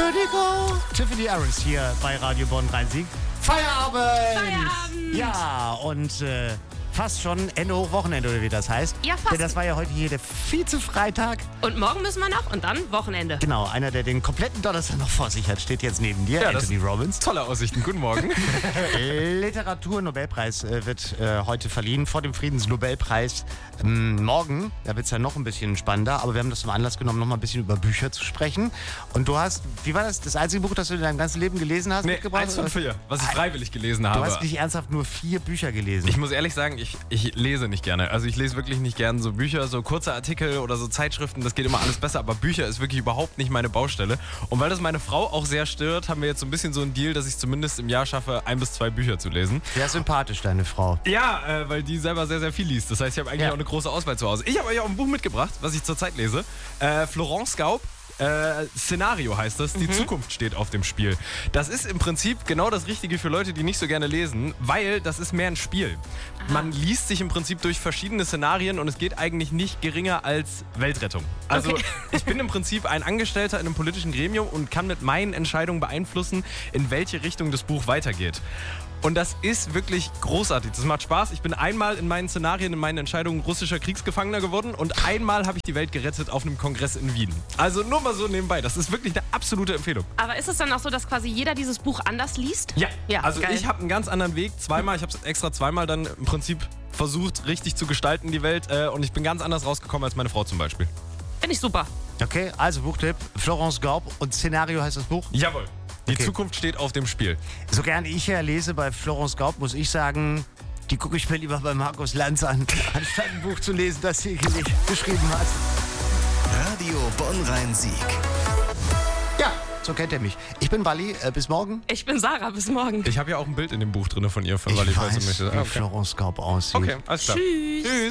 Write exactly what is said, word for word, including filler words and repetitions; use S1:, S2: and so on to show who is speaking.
S1: Vertigo. Tiffany Harris hier bei Radio Bonn-Rhein-Sieg. Feierabend!
S2: Feierabend!
S1: Ja, und äh, fast schon Ende Hochwochenende, oder wie das heißt.
S2: Ja, fast.
S1: Denn das war ja heute hier der Vize-Freitag.
S2: Und morgen müssen wir noch und dann Wochenende.
S1: Genau, einer, der den kompletten Donnerstag noch vor sich hat, steht jetzt neben dir,
S3: Ja,
S1: Anthony Robbins.
S3: Tolle Aussichten. Guten Morgen.
S1: Literatur-Nobelpreis äh, wird äh, heute verliehen vor dem Friedensnobelpreis. Ähm, morgen, da wird es ja noch ein bisschen spannender, aber wir haben das zum Anlass genommen, noch mal ein bisschen über Bücher zu sprechen. Und du hast, wie war das, das einzige Buch, das du in deinem ganzen Leben gelesen hast?
S3: Nee,
S1: mitgebracht?
S3: eins von vier, was ich freiwillig gelesen
S1: Du
S3: habe.
S1: hast nicht ernsthaft nur vier Bücher gelesen.
S3: Ich muss ehrlich sagen, ich, ich lese nicht gerne. Also ich lese wirklich nicht gerne so Bücher, so kurze Artikel oder so Zeitschriften, das geht immer alles besser, aber Bücher ist wirklich überhaupt nicht meine Baustelle. Und weil das meine Frau auch sehr stört, haben wir jetzt so ein bisschen so einen Deal, dass ich zumindest im Jahr schaffe, ein bis zwei Bücher zu lesen.
S1: Sehr sympathisch, deine Frau.
S3: Ja, äh, weil die selber sehr, sehr viel liest. Das heißt, ich habe eigentlich
S1: Ja.
S3: auch eine große Auswahl zu Hause. Ich habe euch auch ein Buch mitgebracht, was ich zurzeit lese. Äh, Florence Gaub. Äh, Szenario heißt das, die
S2: Mhm.
S3: Zukunft steht auf dem Spiel. Das ist im Prinzip genau das Richtige für Leute, die nicht so gerne lesen, weil das ist mehr ein Spiel. Man liest sich im Prinzip durch verschiedene Szenarien und es geht eigentlich nicht geringer als Weltrettung. Also
S2: Okay.
S3: ich bin im Prinzip ein Angestellter in einem politischen Gremium und kann mit meinen Entscheidungen beeinflussen, in welche Richtung das Buch weitergeht. Und das ist wirklich großartig. Das macht Spaß. Ich bin einmal in meinen Szenarien, in meinen Entscheidungen russischer Kriegsgefangener geworden und einmal habe ich die Welt gerettet auf einem Kongress in Wien. Also nur mal so nebenbei. Das ist wirklich eine absolute Empfehlung.
S2: Aber ist es dann auch so, dass quasi jeder dieses Buch anders liest?
S3: Ja,
S2: Ja,
S3: also
S2: geil.
S3: ich habe einen ganz anderen Weg. Zweimal, ich habe es extra zweimal dann im Prinzip versucht, richtig zu gestalten, die Welt. Äh, und ich bin ganz anders rausgekommen als meine Frau zum Beispiel.
S2: Finde ich super.
S1: Okay, also Buchtipp, Florence Gaub und Szenario heißt das Buch.
S3: Jawohl. Die
S1: Okay.
S3: Zukunft steht auf dem Spiel.
S1: So gern ich ja lese bei Florence Gaub, muss ich sagen, die gucke ich mir lieber bei Markus Lanz an, anstatt ein Buch zu lesen, das sie ge- geschrieben hat.
S4: Radio Bonn-Rhein-Sieg.
S1: Ja, so kennt er mich. Ich bin Wally, äh, bis morgen.
S2: Ich bin Sarah, bis morgen.
S3: Ich habe ja auch ein Bild in dem Buch drin von ihr, von
S1: Ich
S3: Wally, falls du
S1: weiß,
S3: möchtest.
S1: wie
S3: Ah, okay.
S1: Florence Gaub aussieht.
S3: Okay, alles klar.
S2: Tschüss.
S3: Tschüss.